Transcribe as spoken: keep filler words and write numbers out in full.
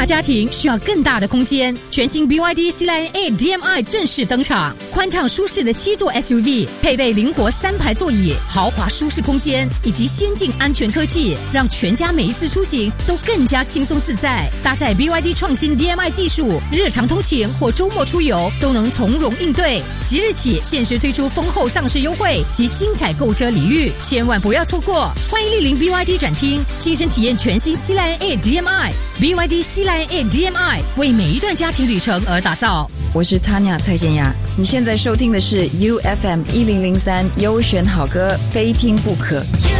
大家庭需要更大的空间，全新 B Y D C-Line A D M I 正式登场，宽敞舒适的七座 S U V， 配备灵活三排座椅，豪华舒适空间以及先进安全科技，让全家每一次出行都更加轻松自在。搭载 B Y D 创新 D M I 技术，日常通勤或周末出游都能从容应对。即日起限时推出丰厚上市优惠及精彩购车礼遇，千万不要错过！欢迎莅临 B Y D 展厅，亲身体验全新 C-Line A D M I。B Y D C-Line A D M I 为每一段家庭旅程而打造。 我是 Tanya 蔡健雅，你现在收听的是 U F M 一零零三优选好歌，非听不可。